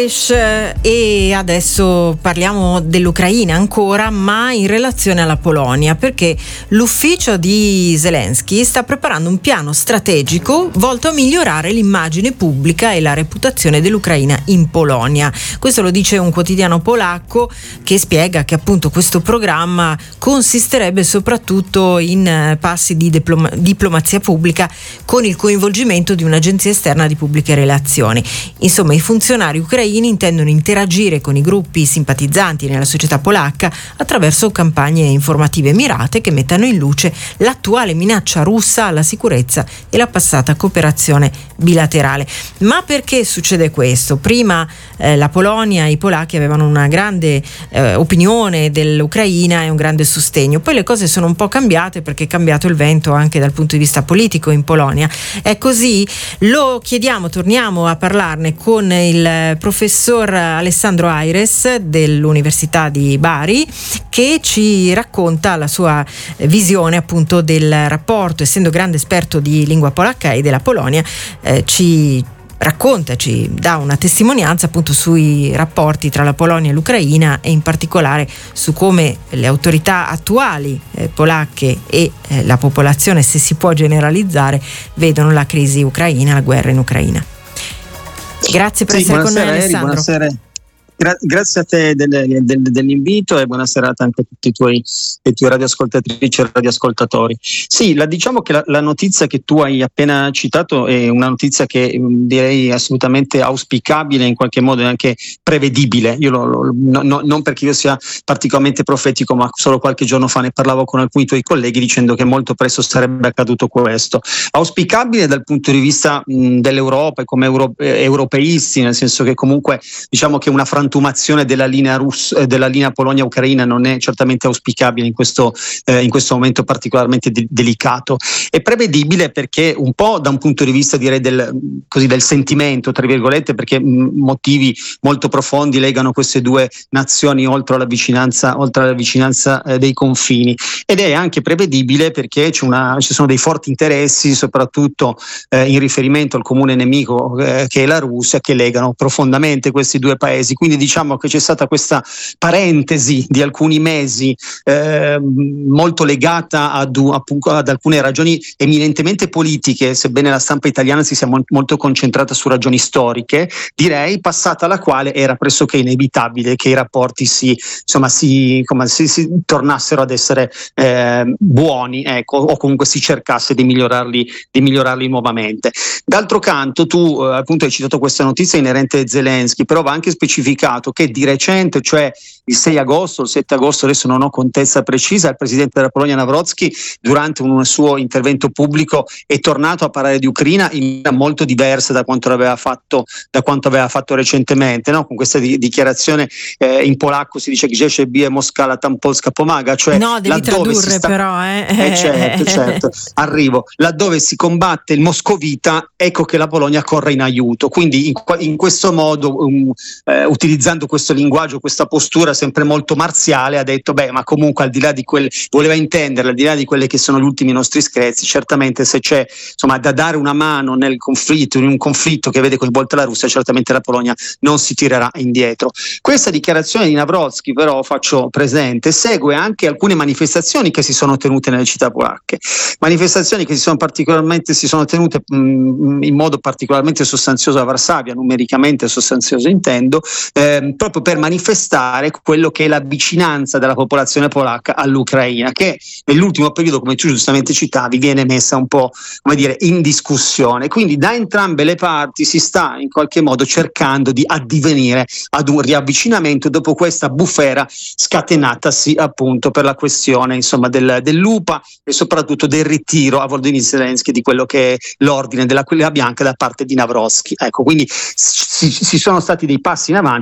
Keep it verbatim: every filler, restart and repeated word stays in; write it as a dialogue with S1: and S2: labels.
S1: English, e adesso parliamo dell'Ucraina ancora, ma in relazione alla Polonia, perché l'ufficio di Zelensky sta preparando un piano strategico volto a migliorare l'immagine pubblica e la reputazione dell'Ucraina in Polonia. Questo lo dice un quotidiano polacco, che spiega che appunto questo programma consisterebbe soprattutto in passi di diploma- diplomazia pubblica con il coinvolgimento di un'agenzia esterna di pubbliche relazioni. Insomma, i funzionari ucraini intendono interagire con i gruppi simpatizzanti nella società polacca attraverso campagne informative mirate che mettano in luce l'attuale minaccia russa alla sicurezza e la passata cooperazione bilaterale. Ma perché succede questo? Prima eh, la Polonia e i polacchi avevano una grande eh, opinione dell'Ucraina e un grande sostegno. Poi le cose sono un po' cambiate, perché è cambiato il vento anche dal punto di vista politico in Polonia. È così? Lo chiediamo, torniamo a parlarne con il professor Alessandro Aires dell'Università di Bari, che ci racconta la sua visione appunto del rapporto. Essendo grande esperto di lingua polacca e della Polonia, eh, ci racconta, ci dà una testimonianza appunto sui rapporti tra la Polonia e l'Ucraina, e in particolare su come le autorità attuali eh, polacche e eh, la popolazione, se si può generalizzare, vedono la crisi ucraina, la guerra in Ucraina. Grazie per
S2: sì,
S1: essere con noi,
S2: Eri,
S1: Alessandro.
S2: Buonasera. Gra- grazie a te del, del, dell'invito, e buona serata anche a tutti i tuoi, i tuoi radioascoltatrici e radioascoltatori. Sì, la, diciamo che la, la notizia che tu hai appena citato è una notizia che mh, direi assolutamente auspicabile, in qualche modo anche prevedibile. Io lo, lo, no, no, non perché io sia particolarmente profetico, ma solo qualche giorno fa ne parlavo con alcuni tuoi colleghi dicendo che molto presto sarebbe accaduto questo. Auspicabile dal punto di vista mh, dell'Europa e come euro, eh, europeisti, nel senso che comunque diciamo che una frantumazione della linea russa, della linea Polonia-Ucraina non è certamente auspicabile in questo, eh, in questo momento particolarmente de- delicato. È prevedibile perché un po' da un punto di vista direi del, così, del sentimento, tra virgolette, perché mh, motivi molto profondi legano queste due nazioni oltre alla vicinanza, oltre alla vicinanza eh, dei confini, ed è anche prevedibile perché c'è una, ci sono dei forti interessi, soprattutto eh, in riferimento al comune nemico eh, che è la Russia, che legano profondamente questi due paesi. Quindi diciamo che c'è stata questa parentesi di alcuni mesi eh, molto legata ad, ad alcune ragioni eminentemente politiche, sebbene la stampa italiana si sia mo- molto concentrata su ragioni storiche, direi, passata la quale era pressoché inevitabile che i rapporti si, insomma, si, come, si, si tornassero ad essere eh, buoni, ecco, o comunque si cercasse di migliorarli, di migliorarli nuovamente. D'altro canto tu eh, appunto hai citato questa notizia inerente a Zelensky, però va anche specificato che di recente, cioè il sei agosto, il sette agosto, adesso non ho contezza precisa, il presidente della Polonia Nawrocki, durante un suo intervento pubblico, è tornato a parlare di Ucraina in maniera molto diversa da quanto aveva fatto, da quanto aveva fatto recentemente, no? Con questa di, dichiarazione eh, in polacco si dice Gdzie się bije Moskala tam Polska pomaga, cioè
S1: no, devi
S2: laddove
S1: tradurre
S2: si sta...
S1: però eh.
S2: eh certo, certo, arrivo, laddove si combatte il moscovita, ecco che la Polonia corre in aiuto. Quindi in, in questo modo um, eh, utilizzando questo linguaggio, questa postura sempre molto marziale, ha detto beh, ma comunque al di là di quelle, voleva intendere, al di là di quelle che sono gli ultimi nostri screzi, certamente se c'è insomma da dare una mano nel conflitto, in un conflitto che vede coinvolta la Russia, certamente la Polonia non si tirerà indietro. Questa dichiarazione di Nawrocki, però, faccio presente, segue anche alcune manifestazioni che si sono tenute nelle città polacche, manifestazioni che si sono particolarmente si sono tenute mh, in modo particolarmente sostanzioso a Varsavia, numericamente sostanzioso intendo, eh, proprio per manifestare quello che è la vicinanza della popolazione polacca all'Ucraina, che nell'ultimo periodo, come tu giustamente citavi, viene messa un po', come dire, in discussione. Quindi da entrambe le parti si sta in qualche modo cercando di addivenire ad un riavvicinamento dopo questa bufera scatenatasi appunto per la questione insomma del, dell'U P A e soprattutto del ritiro a Volodymyr Zelensky di quello che è l'ordine della Quilla Bianca da parte di Nawrocki. Ecco, quindi si, si sono stati dei passi in avanti.